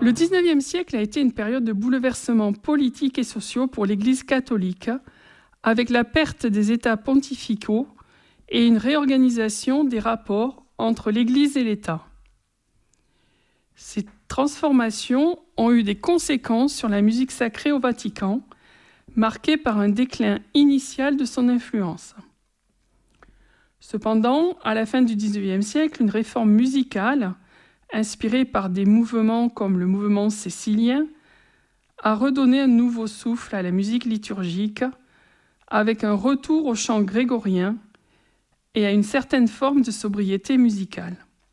Le XIXe siècle a été une période de bouleversements politiques et sociaux pour l'Église catholique, avec la perte des États pontificaux et une réorganisation des rapports entre l'Église et l'État. Ces transformations ont eu des conséquences sur la musique sacrée au Vatican, marquée par un déclin initial de son influence. Cependant, à la fin du XIXe siècle, une réforme musicale, inspirée par des mouvements comme le mouvement cécilien, a redonné un nouveau souffle à la musique liturgique, avec un retour au chant grégorien et à une certaine forme de sobriété musicale.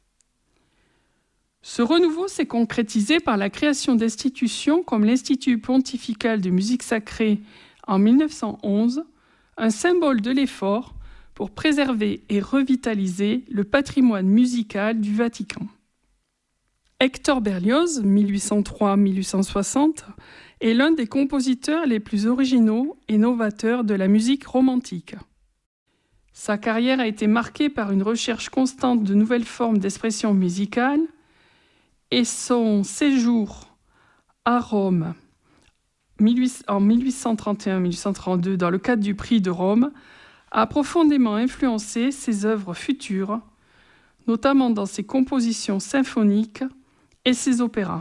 Ce renouveau s'est concrétisé par la création d'institutions comme l'Institut pontifical de musique sacrée en 1911, un symbole de l'effort pour préserver et revitaliser le patrimoine musical du Vatican. Hector Berlioz, 1803-1860, est l'un des compositeurs les plus originaux et novateurs de la musique romantique. Sa carrière a été marquée par une recherche constante de nouvelles formes d'expression musicale et son séjour à Rome en 1831-1832 dans le cadre du prix de Rome a profondément influencé ses œuvres futures, notamment dans ses compositions symphoniques et ses opéras.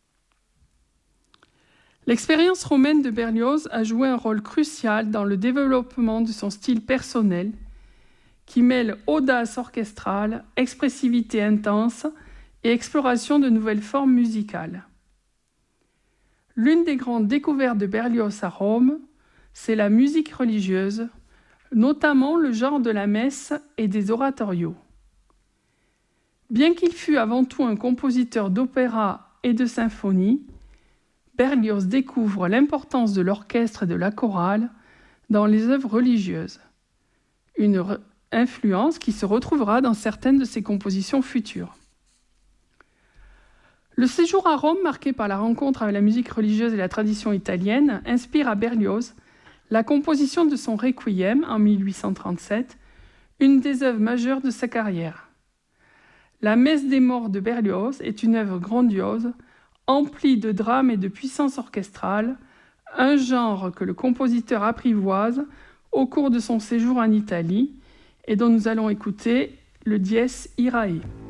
L'expérience romaine de Berlioz a joué un rôle crucial dans le développement de son style personnel, qui mêle audace orchestrale, expressivité intense et exploration de nouvelles formes musicales. L'une des grandes découvertes de Berlioz à Rome, c'est la musique religieuse, notamment le genre de la messe et des oratorios. Bien qu'il fût avant tout un compositeur d'opéra et de symphonie, Berlioz découvre l'importance de l'orchestre et de la chorale dans les œuvres religieuses, une influence qui se retrouvera dans certaines de ses compositions futures. Le séjour à Rome, marqué par la rencontre avec la musique religieuse et la tradition italienne, inspire à Berlioz la composition de son Requiem en 1837, une des œuvres majeures de sa carrière. La Messe des morts de Berlioz est une œuvre grandiose, emplie de drame et de puissance orchestrale, un genre que le compositeur apprivoise au cours de son séjour en Italie et dont nous allons écouter le Dies Irae.